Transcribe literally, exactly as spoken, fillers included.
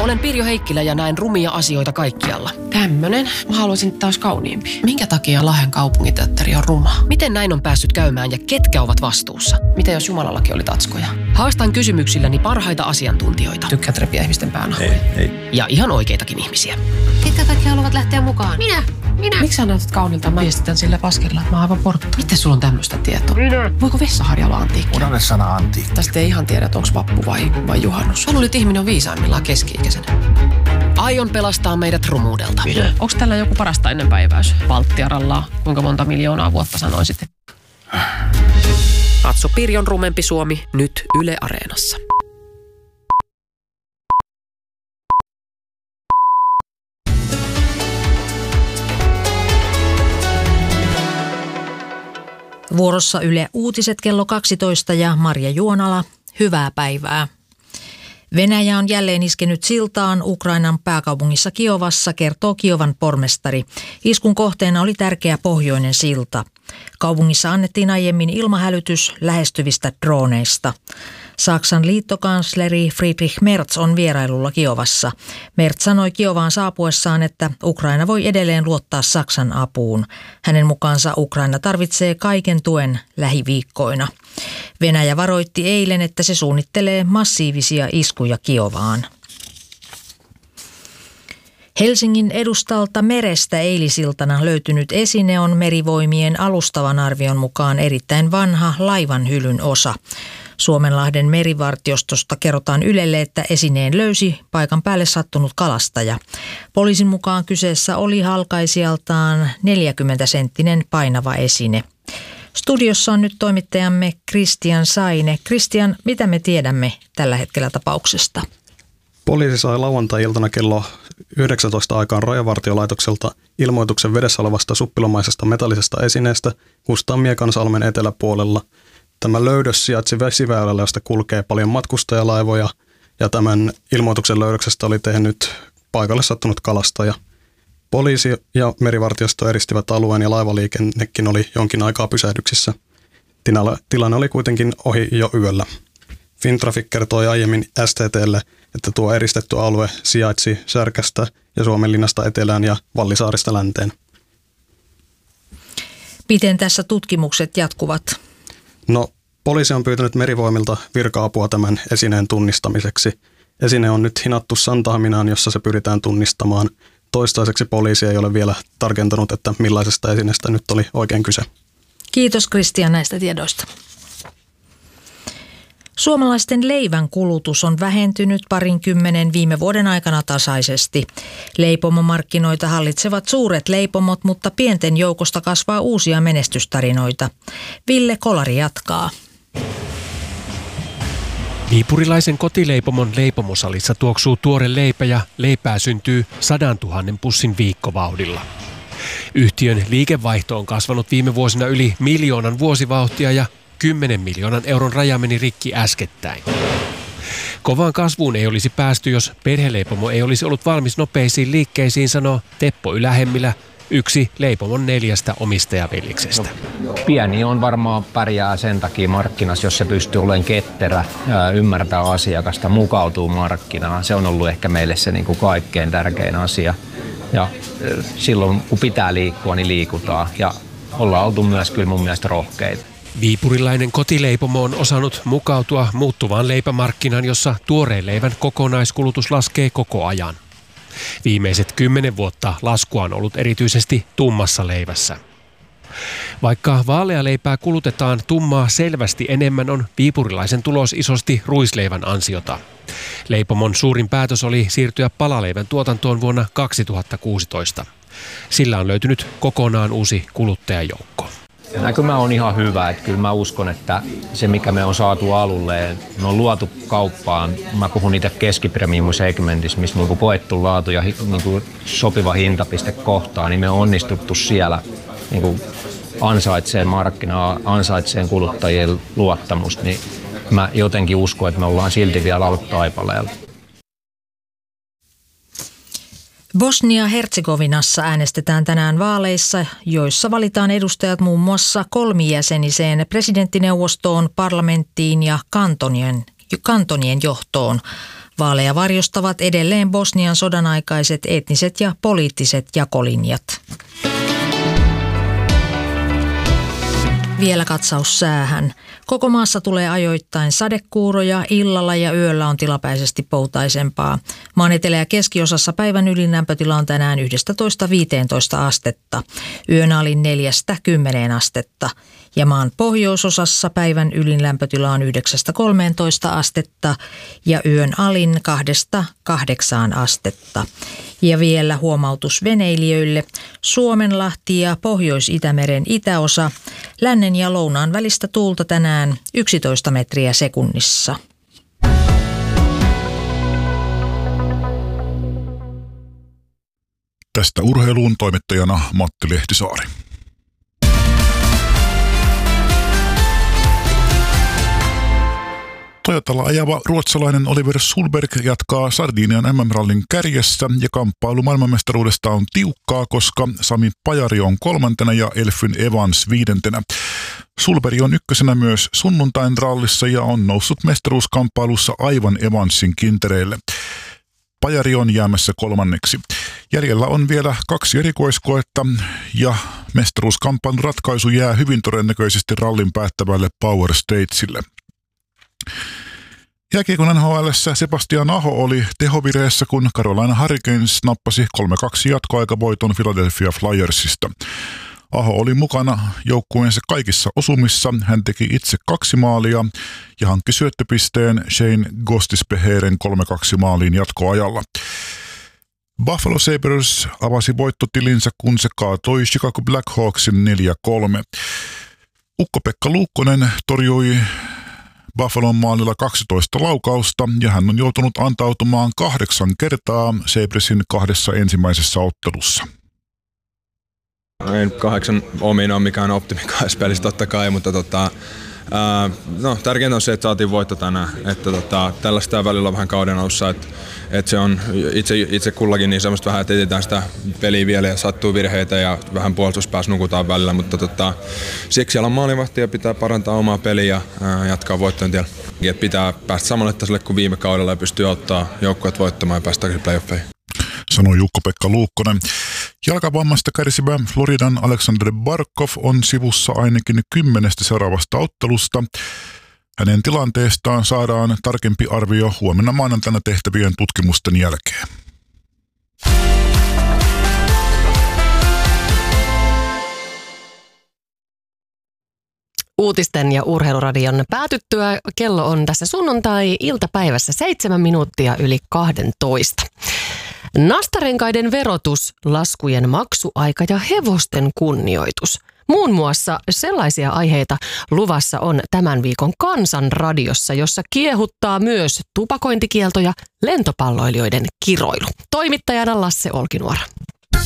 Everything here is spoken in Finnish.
Olen Pirjo Heikkilä ja näen rumia asioita kaikkialla. Tämmönen. Mä haluaisin taas kauniimpi. Minkä takia Lahden kaupunginteatteri on ruma? Miten näin on päässyt käymään ja ketkä ovat vastuussa? Mitä jos Jumalallakin oli tatskoja? Haastan kysymyksilläni parhaita asiantuntijoita. Tykkäät repiä ihmisten pään Ei, ei. Ja ihan oikeitakin ihmisiä. Ketkä kaikki haluavat lähteä mukaan? Minä! Minä! Miksi sä näytät kaunilta? Mä viestitän sillä paskella, että mä oon aivan portta. Miten sulla on tämmöistä tietoa? Minä! Voiko Vessaharja olla antiikki? Unohda sana antiikki. Tästä ei ihan tiedä, että onko vappu vai, vai juhannus. Mä luulen, että ihminen on viisaimmillaan keski-ikäisenä. Aion pelastaa meidät rumuudelta. Minä? Onko tällä joku parasta ennen päiväys? Valttiaralla kuinka monta miljoonaa vuotta sanoisit? Katso Pirjon rumempi Suomi nyt Yle Areenassa. Vuorossa Yle Uutiset kello kaksitoista ja Marja Juonala. Hyvää päivää. Venäjä on jälleen iskenyt siltaan Ukrainan pääkaupungissa Kiovassa, kertoo Kiovan pormestari. Iskun kohteena oli tärkeä pohjoinen silta. Kaupungissa annettiin aiemmin ilmahälytys lähestyvistä droneista. Saksan liittokansleri Friedrich Merz on vierailulla Kiovassa. Merz sanoi Kiovaan saapuessaan, että Ukraina voi edelleen luottaa Saksan apuun. Hänen mukaansa Ukraina tarvitsee kaiken tuen lähiviikkoina. Venäjä varoitti eilen, että se suunnittelee massiivisia iskuja Kiovaan. Helsingin edustalta merestä eilisiltana löytynyt esine on Merivoimien alustavan arvion mukaan erittäin vanha laivanhylyn osa. Suomenlahden merivartiostosta kerrotaan Ylelle, että esineen löysi paikan päälle sattunut kalastaja. Poliisin mukaan kyseessä oli halkaisijaltaan neljäkymmentä senttinen painava esine. Studiossa on nyt toimittajamme Kristian Saine. Kristian, mitä me tiedämme tällä hetkellä tapauksesta? Poliisi sai lauantai-iltana kello yhdeksäntoista aikaan Rajavartiolaitokselta ilmoituksen vedessä olevasta suppilomaisesta metallisesta esineestä Kustaan Miekansalmen eteläpuolella. Tämä löydös sijaitsi vesiväylällä, josta kulkee paljon matkustajalaivoja, ja tämän ilmoituksen löydöksestä oli tehnyt paikalle sattunut kalastaja. Poliisi ja merivartiosto eristivät alueen ja laivaliikennekin oli jonkin aikaa pysähdyksissä. Tilanne oli kuitenkin ohi jo yöllä. Fintraffic kertoi aiemmin S T T:lle, että tuo eristetty alue sijaitsi Särkästä ja Suomenlinnasta etelään ja Vallisaarista länteen. Miten tässä tutkimukset jatkuvat? No, poliisi on pyytänyt Merivoimilta virka-apua tämän esineen tunnistamiseksi. Esine on nyt hinattu Santahaminaan, jossa se pyritään tunnistamaan. Toistaiseksi poliisi ei ole vielä tarkentanut, että millaisesta esineestä nyt oli oikein kyse. Kiitos Kristian näistä tiedoista. Suomalaisten leivän kulutus on vähentynyt parinkymmenen viime vuoden aikana tasaisesti. Leipomomarkkinoita hallitsevat suuret leipomot, mutta pienten joukosta kasvaa uusia menestystarinoita. Ville Kolari jatkaa. Viipurilaisen kotileipomon leipomosalissa tuoksuu tuore leipä ja leipää syntyy sadantuhannen pussin viikkovauhdilla. Yhtiön liikevaihto on kasvanut viime vuosina yli miljoonan vuosivauhtia ja kymmenen miljoonan euron raja meni rikki äskettäin. Kovaan kasvuun ei olisi päästy, jos perheleipomo ei olisi ollut valmis nopeisiin liikkeisiin, sanoo Teppo Ylähemmilä, yksi leipomon neljästä omistajaveljeksestä. Pieni on varmaan pärjää sen takia markkinassa, jos se pystyy olemaan ketterä, ymmärtää asiakasta, mukautuu markkinaan. Se on ollut ehkä meille se niin kuin kaikkein tärkein asia. Ja silloin kun pitää liikkua, niin liikutaan. Ja ollaan oltu myös kyllä mun mielestä rohkeita. Viipurilainen kotileipomo on osannut mukautua muuttuvaan leipämarkkinaan, jossa tuoreen leivän kokonaiskulutus laskee koko ajan. Viimeiset kymmenen vuotta laskua on ollut erityisesti tummassa leivässä. Vaikka vaalealeipää kulutetaan tummaa selvästi enemmän, on viipurilaisen tulos isosti ruisleivän ansiota. Leipomon suurin päätös oli siirtyä palaleivän tuotantoon vuonna kaksituhattakuusitoista. Sillä on löytynyt kokonaan uusi kuluttajajoukko. Näkymä on ihan hyvä, että kyllä mä uskon, että se mikä me on saatu alulle, me on luotu kauppaan, mä puhun itse keskipremium-segmentissä, missä niinku koettu laatu ja niinku sopiva hintapiste kohtaa, niin me on onnistuttu siellä niinku ansaitseen markkinaa, ansaitseen kuluttajien luottamusta, niin mä jotenkin uskon, että me ollaan silti vielä alkutaipaleella. Bosnia-Herzegovinassa äänestetään tänään vaaleissa, joissa valitaan edustajat muun muassa kolmijäseniseen presidenttineuvostoon, parlamenttiin ja kantonien, kantonien johtoon. Vaaleja varjostavat edelleen Bosnian sodan aikaiset etniset ja poliittiset jakolinjat. Vielä katsaus säähän. Koko maassa tulee ajoittain sadekuuroja, illalla ja yöllä on tilapäisesti poutaisempaa. Maan etelä- ja keskiosassa päivän ylinlämpötila on tänään yksitoista viisitoista astetta, yön alin neljästä kymmeneen astetta. Ja maan pohjoisosassa päivän ylinlämpötila on yhdeksästä kolmeentoista astetta ja yön alin kahdesta kahdeksaan astetta. Ja vielä huomautus veneilijöille. Suomenlahti ja Pohjois-Itämeren itäosa, lännen ja lounaan välistä tuulta tänään yksitoista metriä sekunnissa. Tästä urheiluun toimittajana Matti Lehtisaari. Toyotalla ajava ruotsalainen Oliver Solberg jatkaa Sardinian M M-rallin kärjessä ja kamppailu maailmanmestaruudesta on tiukkaa, koska Sami Pajari on kolmantena ja Elfyn Evans viidentenä. Solberg on ykkösenä myös sunnuntain rallissa ja on noussut mestaruuskamppailussa aivan Evansin kintereille. Pajari on jäämässä kolmanneksi. Jäljellä on vielä kaksi erikoiskoetta ja mestaruuskamppailun ratkaisu jää hyvin todennäköisesti rallin päättävälle Power Statesille. Jääkiekon N H L:ssä Sebastian Aho oli tehovireessä, kun Carolina Hurricanes nappasi kolme kaksi jatkoaikavoiton Philadelphia Flyersista. Aho oli mukana joukkueensa kaikissa osumissa, hän teki itse kaksi maalia ja hankki syöttöpisteen Shane Gostisbeheeren kolme kaksi maaliin jatkoajalla. Buffalo Sabres avasi voittotilinsä, kun se kaatoi Chicago Blackhawksin neljä kolme. Ukko-Pekka Luukkonen torjui Buffalon maalilla kaksitoista laukausta ja hän on joutunut antautumaan kahdeksan kertaa Sabresin kahdessa ensimmäisessä ottelussa. Ei kahdeksan omiin on mikään optimi kahdessa pelissä totta kai, mutta tota, ää, no, tärkeintä on se, että saatiin voitto tänään. Että tota, tällaista välillä on vähän kauden alussa, että, että se on itse, itse kullakin niin semmoista vähän, että etsitään sitä peliä vielä ja sattuu virheitä ja vähän puolustuspäässä nukutaan välillä, mutta tota, siksi siellä on maalivahti ja pitää parantaa omaa peliä ja ää, jatkaa voittojen tiellä. Et pitää päästä samalle tasolle kuin viime kaudella ja pystyy ottaa joukkueet voittamaan ja päästä playoffeihin. Sanoi Jukko-Pekka Luukkonen. Jalkavammasta kärsivä Floridan Alexander Barkov on sivussa ainakin kymmenestä seuraavasta ottelusta. Hänen tilanteestaan saadaan tarkempi arvio huomenna maanantaina tehtävien tutkimusten jälkeen. Uutisten ja urheiluradion päätyttyä kello on tässä sunnuntai-iltapäivässä seitsemän minuuttia yli kahdentoista. Nastarenkaiden verotus, laskujen maksuaika ja hevosten kunnioitus. Muun muassa sellaisia aiheita luvassa on tämän viikon Kansanradiossa, jossa kiehuttaa myös tupakointikielto ja lentopalloilijoiden kiroilu. Toimittajana Lasse Olkinuora.